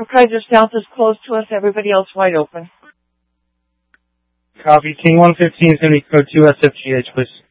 Kaiser South is closed to us. Everybody else wide open. Copy. King 115 is going to be code 2 SFGH, please.